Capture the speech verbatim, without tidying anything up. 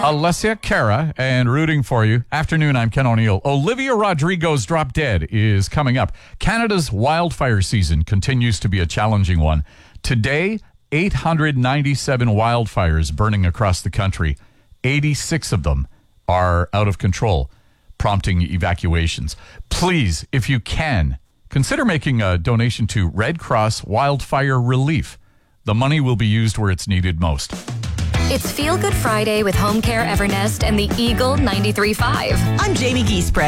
Alessia Cara, and rooting for you. Afternoon, I'm Ken O'Neill. Olivia Rodrigo's Drop Dead is coming up. Canada's wildfire season continues to be a challenging one. Today, eight hundred ninety-seven wildfires burning across the country. eighty-six of them are out of control, prompting evacuations. Please, if you can, consider making a donation to Red Cross Wildfire Relief. The money will be used where it's needed most. It's Feel Good Friday with Home Care Evernest and the Eagle ninety-three point five. I'm Jamie Giesbrecht.